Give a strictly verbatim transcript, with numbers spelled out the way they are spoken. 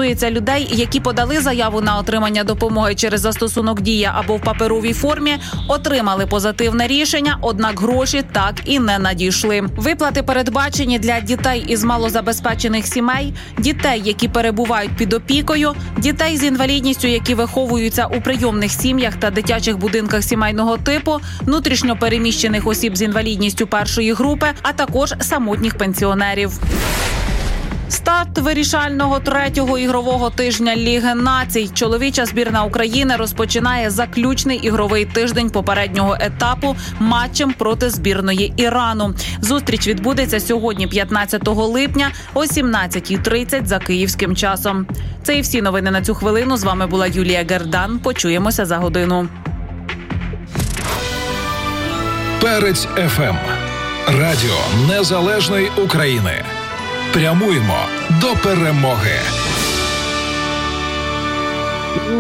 стосується людей, які подали заяву на отримання допомоги через застосунок «Дія» або в паперовій формі, отримали позитивне рішення, однак гроші так і не надійшли. Виплати передбачені для дітей із малозабезпечених сімей, дітей, які перебувають під опікою, дітей з інвалідністю, які виховуються у прийомних сім'ях та дитячих будинках сімейного типу, внутрішньо переміщених осіб з інвалідністю першої групи, а також самотніх пенсіонерів. Старт вирішального третього ігрового тижня Ліги націй. Чоловіча збірна України розпочинає заключний ігровий тиждень попереднього етапу матчем проти збірної Ірану. Зустріч відбудеться сьогодні, п'ятнадцятого липня, о сімнадцятій тридцять за київським часом. Це і всі новини на цю хвилину. З вами була Юлія Гердан. Почуємося за годину. Перець еф ем. Радіо Незалежної України. Прямуємо до перемоги.